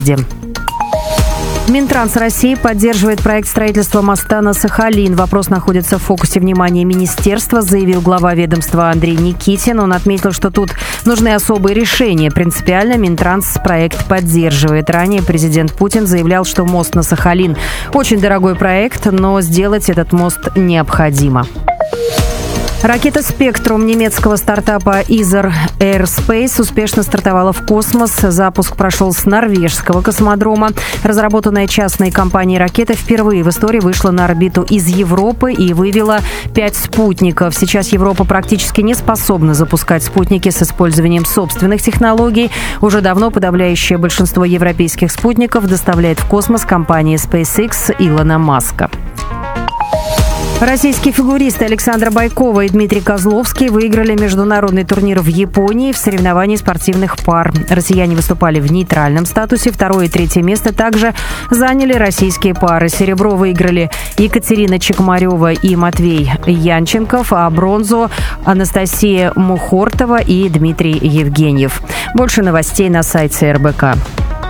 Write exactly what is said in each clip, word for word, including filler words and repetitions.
Минтранс России поддерживает проект строительства моста на Сахалин. Вопрос находится в фокусе внимания министерства, заявил глава ведомства Андрей Никитин. Он отметил, что тут нужны особые решения. Принципиально Минтранс проект поддерживает. Ранее президент Путин заявлял, что мост на Сахалин очень дорогой проект, но сделать этот мост необходимо. Ракета «Спектрум» немецкого стартапа Isar Aerospace успешно стартовала в космос. Запуск прошел с норвежского космодрома. Разработанная частной компанией ракета впервые в истории вышла на орбиту из Европы и вывела пять спутников. Сейчас Европа практически не способна запускать спутники с использованием собственных технологий. Уже давно подавляющее большинство европейских спутников доставляет в космос компания SpaceX Илона Маска. Российские фигуристы Александра Байкова и Дмитрий Козловский выиграли международный турнир в Японии в соревновании спортивных пар. Россияне выступали в нейтральном статусе. Второе и третье место также заняли российские пары. Серебро выиграли Екатерина Чекмарева и Матвей Янченков, а бронзу Анастасия Мухортова и Дмитрий Евгеньев. Больше новостей на сайте эр бэ ка.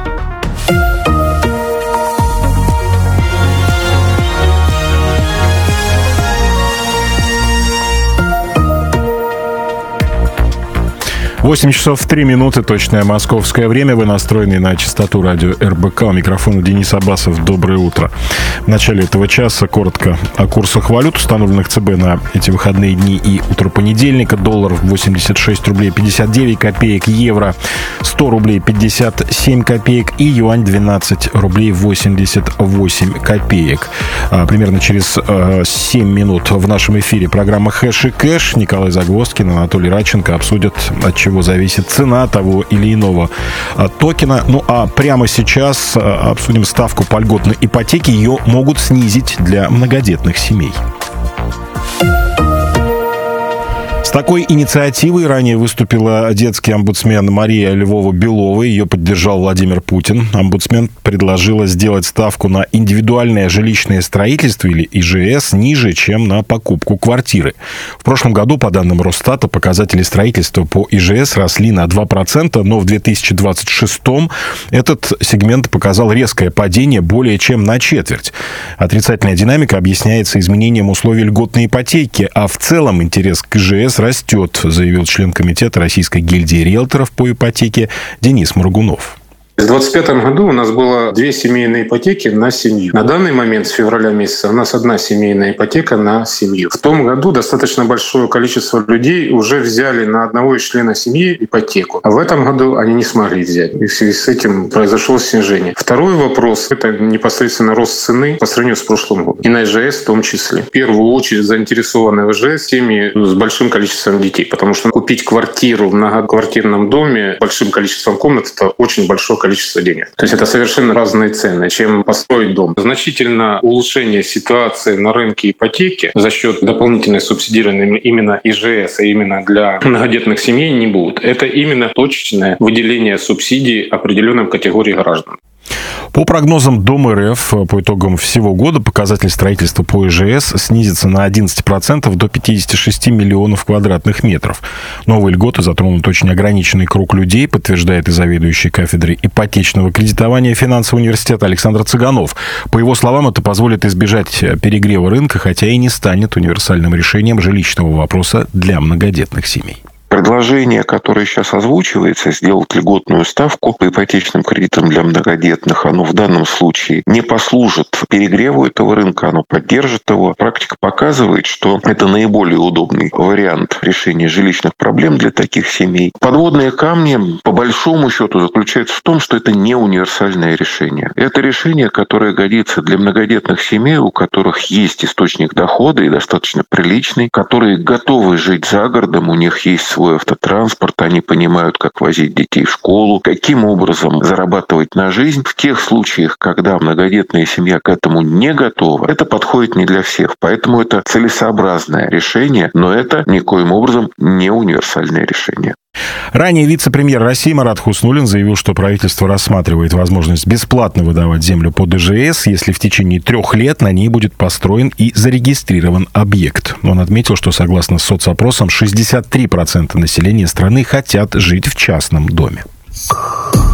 восемь часов три минуты, точное московское время. Вы настроены на частоту радио эр бэ ка. У микрофона Денис Аббасов. Доброе утро. В начале этого часа коротко о курсах валют, установленных цэ бэ на эти выходные дни и утро понедельника. Доллар восемьдесят шесть рублей пятьдесят девять копеек, евро сто рублей пятьдесят семь копеек и юань двенадцать рублей восемьдесят восемь копеек. А, примерно через а, семь минут в нашем эфире программа «Хэш и кэш». Николай Загвоздкин, Анатолий Радченко обсудят, от чего зависит цена того или иного а, токена. Ну а прямо сейчас а, обсудим ставку по льготной ипотеке. Ее могут снизить для многодетных семей. С такой инициативой ранее выступила детский омбудсмен Мария Львова-Белова. Ее поддержал Владимир Путин. Омбудсмен предложила сделать ставку на индивидуальное жилищное строительство или и жэ эс ниже, чем на покупку квартиры. В прошлом году, по данным Росстата, показатели строительства по и жэ эс росли на два процента, но в две тысячи двадцать шестом этот сегмент показал резкое падение более чем на четверть. Отрицательная динамика объясняется изменением условий льготной ипотеки, а в целом интерес к и жэ эс растет, заявил член комитета Российской гильдии риэлторов по ипотеке Денис Моргунов. В две тысячи двадцать пятом году у нас было две семейные ипотеки на семью. На данный момент, с февраля месяца, у нас одна семейная ипотека на семью. В том году достаточно большое количество людей уже взяли на одного из членов семьи ипотеку. А в этом году они не смогли взять. И в связи с этим произошло снижение. Второй вопрос – это непосредственно рост цены по сравнению с прошлым годом. И на и жэ эс в том числе. В первую очередь заинтересованы в и жэ эс семьи с большим количеством детей. Потому что купить квартиру в многоквартирном доме с большим количеством комнат – это очень большое количество количество денег. То есть это совершенно разные цены, чем построить дом. Значительно улучшение ситуации на рынке ипотеки за счет дополнительной субсидирования именно и жэ эс, а именно для многодетных семей не будет. Это именно точечное выделение субсидий определенным категориям граждан. По прогнозам Дом эр эф, по итогам всего года показатель строительства по и жэ эс снизится на одиннадцать процентов до пятьдесят шесть миллионов квадратных метров. Новые льготы затронут очень ограниченный круг людей, подтверждает и заведующий кафедрой ипотечного кредитования финансового университета Александр Цыганов. По его словам, это позволит избежать перегрева рынка, хотя и не станет универсальным решением жилищного вопроса для многодетных семей. Предложение, которое сейчас озвучивается, сделать льготную ставку по ипотечным кредитам для многодетных, оно в данном случае не послужит перегреву этого рынка, оно поддержит его. Практика показывает, что это наиболее удобный вариант решения жилищных проблем для таких семей. Подводные камни, по большому счету, заключаются в том, что это не универсальное решение. Это решение, которое годится для многодетных семей, у которых есть источник дохода и достаточно приличный, которые готовы жить за городом, у них есть свой свой автотранспорт, они понимают, как возить детей в школу, каким образом зарабатывать на жизнь. В тех случаях, когда многодетная семья к этому не готова, это подходит не для всех. Поэтому это целесообразное решение, но это никоим образом не универсальное решение. Ранее вице-премьер России Марат Хуснуллин заявил, что правительство рассматривает возможность бесплатно выдавать землю под и жэ эс, если в течение трех лет на ней будет построен и зарегистрирован объект. Он отметил, что согласно соцопросам шестьдесят три процента населения страны хотят жить в частном доме.